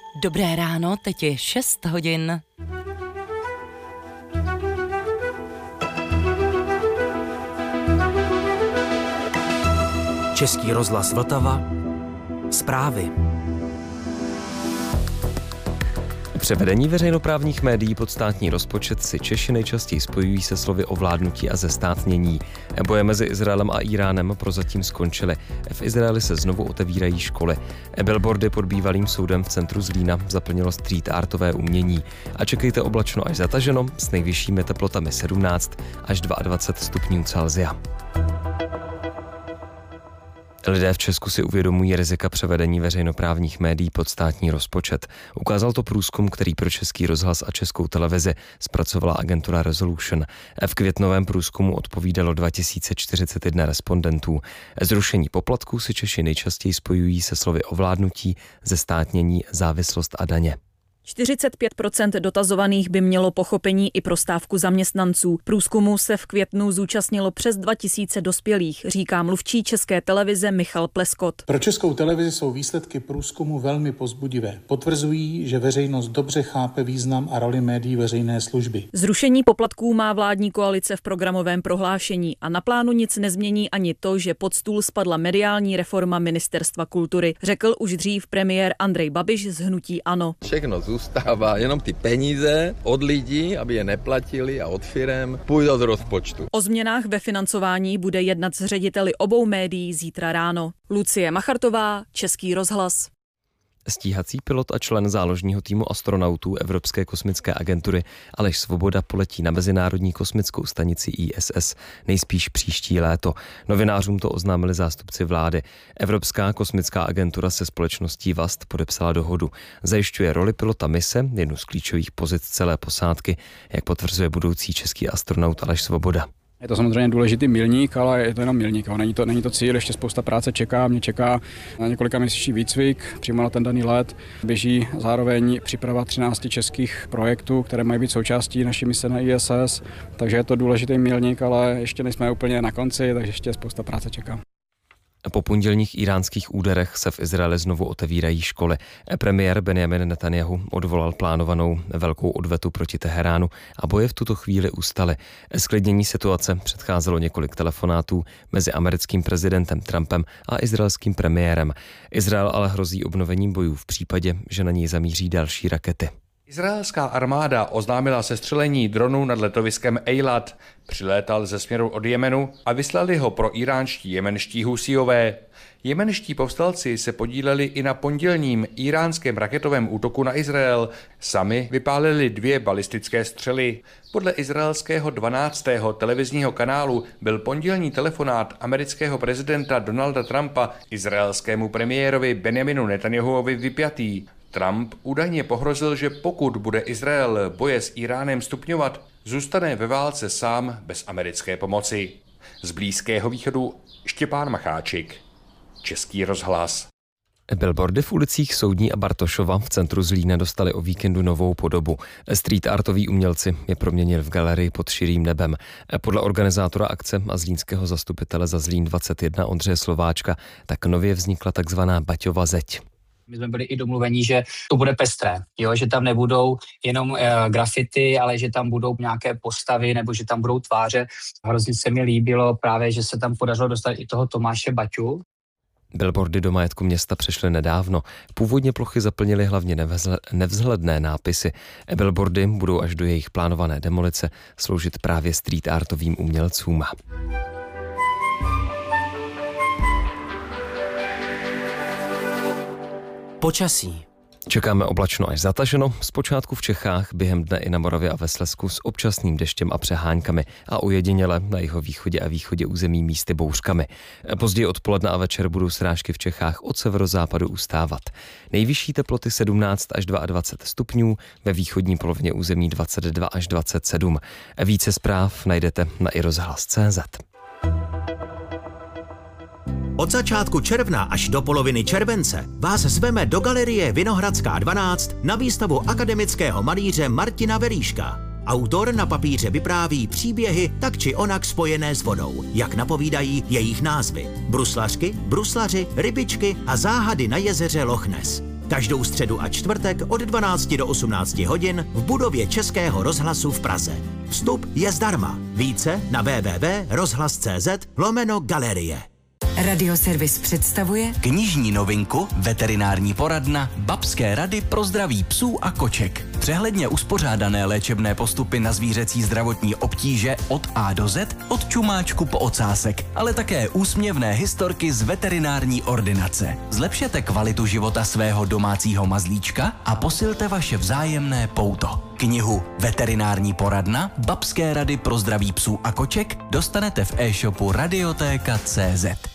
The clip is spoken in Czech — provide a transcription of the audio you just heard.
Dobré ráno, teď je 6 hodin. Český rozhlas Vltava. Zprávy. Převedení veřejnoprávních médií pod státní rozpočet si Češi nejčastěji spojují se slovy ovládnutí a zestátnění. Boje mezi Izraelem a Íránem prozatím skončily. V Izraeli se znovu otevírají školy. Billboardy pod bývalým soudem v centru Zlína zaplnilo street artové umění. A čekejte oblačno až zataženo s nejvyššími teplotami 17 až 22 stupňů Celsia. Lidé v Česku si uvědomují rizika převedení veřejnoprávních médií pod státní rozpočet. Ukázal to průzkum, který pro Český rozhlas a Českou televizi zpracovala agentura Resolution. V květnovém průzkumu odpovídalo 2041 respondentů. Zrušení poplatků si Češi nejčastěji spojují se slovy ovládnutí, zestátnění, závislost a daně. 45% dotazovaných by mělo pochopení i pro stávku zaměstnanců. Průzkumu se v květnu zúčastnilo přes 2000 dospělých, říká mluvčí České televize Michal Pleskot. Pro Českou televizi jsou výsledky průzkumu velmi povzbudivé. Potvrzují, že veřejnost dobře chápe význam a roli médií veřejné služby. Zrušení poplatků má vládní koalice v programovém prohlášení a na plánu nic nezmění ani to, že pod stůl spadla mediální reforma Ministerstva kultury, řekl už dřív premiér Andrej Babiš z hnutí ANO. Všechno zůstává, jenom ty peníze od lidí, aby je neplatili, a od firem půjdou z rozpočtu. O změnách ve financování bude jednat s řediteli obou médií zítra ráno. Lucie Machartová, Český rozhlas. Stíhací pilot a člen záložního týmu astronautů Evropské kosmické agentury Aleš Svoboda poletí na Mezinárodní kosmickou stanici ISS nejspíš příští léto. Novinářům to oznámili zástupci vlády. Evropská kosmická agentura se společností VAST podepsala dohodu. Zajišťuje roli pilota mise, jednu z klíčových pozic celé posádky, jak potvrzuje budoucí český astronaut Aleš Svoboda. Je to samozřejmě důležitý milník, ale je to jenom milník. Není to cíl, ještě spousta práce čeká. Mě čeká na několika měsíční výcvik přímo na ten daný let. Běží zároveň příprava 13 českých projektů, které mají být součástí naší mise na ISS. Takže je to důležitý milník, ale ještě nejsme úplně na konci, takže ještě spousta práce čeká. Po pondělních íránských úderech se v Izraeli znovu otevírají školy. Premiér Benjamin Netanjahu odvolal plánovanou velkou odvetu proti Teheránu a boje v tuto chvíli ustaly. Zklidnění situace předcházelo několik telefonátů mezi americkým prezidentem Trumpem a izraelským premiérem. Izrael ale hrozí obnovením bojů v případě, že na něj zamíří další rakety. Izraelská armáda oznámila sestřelení dronu nad letoviskem Eilat. Přilétal ze směru od Jemenu a vyslali ho pro iránští jemenští Husíové. Jemenští povstalci se podíleli i na pondělním iránském raketovém útoku na Izrael. Sami vypálili 2 balistické střely. Podle izraelského 12. televizního kanálu byl pondělní telefonát amerického prezidenta Donalda Trumpa izraelskému premiérovi Benjaminu Netanjahuovi vypjatý. Trump údajně pohrozil, že pokud bude Izrael boje s Íránem stupňovat, zůstane ve válce sám bez americké pomoci. Z Blízkého východu Štěpán Macháčik, Český rozhlas. Billboardy v ulicích Soudní a Bartošova v centru Zlína dostali o víkendu novou podobu. Street artoví umělci je proměnili v galerii pod širým nebem. Podle organizátora akce a zlínského zastupitele za Zlín 21 Ondřeje Slováčka tak nově vznikla takzvaná Baťova zeď. My jsme byli i domluvení, že to bude pestré, jo? Že tam nebudou jenom grafity, ale že tam budou nějaké postavy nebo že tam budou tváře. Hrozně se mi líbilo právě, že se tam podařilo dostat i toho Tomáše Baťu. Billboardy do majetku města přešly nedávno. Původně plochy zaplnily hlavně nevzhledné nápisy. Billboardy budou až do jejich plánované demolice sloužit právě street artovým umělcům. Počasí. Čekáme oblačno až zataženo, zpočátku v Čechách, během dne i na Moravě a ve Slezsku s občasným deštěm a přeháňkami a ojediněle na jihovýchodě a východě území místy bouřkami. Později odpoledne a večer budou srážky v Čechách od severozápadu ustávat. Nejvyšší teploty 17 až 22 stupňů, ve východní polovině území 22 až 27. Více zpráv najdete na iRozhlas.cz. Od začátku června až do poloviny července vás zveme do galerie Vinohradská 12 na výstavu akademického malíře Martina Veríška. Autor na papíře vypráví příběhy tak či onak spojené s vodou, jak napovídají jejich názvy. Bruslařky, bruslaři, rybičky a záhady na jezeře Loch Ness. Každou středu a čtvrtek od 12 do 18 hodin v budově Českého rozhlasu v Praze. Vstup je zdarma. Více na www.rozhlas.cz/galerie. Radioservis představuje knižní novinku Veterinární poradna Babské rady pro zdraví psů a koček. Přehledně uspořádané léčebné postupy na zvířecí zdravotní obtíže od A do Z, od čumáčku po ocásek, ale také úsměvné historky z veterinární ordinace. Zlepšete kvalitu života svého domácího mazlíčka a posilte vaše vzájemné pouto. Knihu Veterinární poradna Babské rady pro zdraví psů a koček dostanete v e-shopu Radiotéka.cz.